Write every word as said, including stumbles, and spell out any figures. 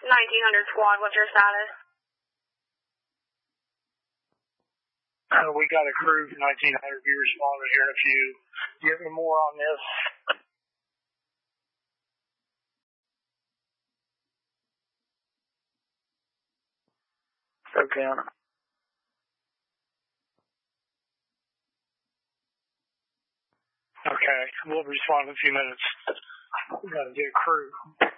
nineteen hundred squad, what's your status? Uh, we got a crew for nineteen hundred. Be responding here in a few. Do you have any more on this? Okay. Okay, we'll respond in a few minutes. We got to get a crew.